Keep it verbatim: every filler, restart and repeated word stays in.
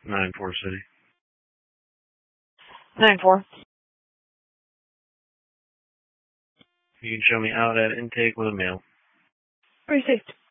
nine four City. nine four. You can show me out at intake with a male. Received.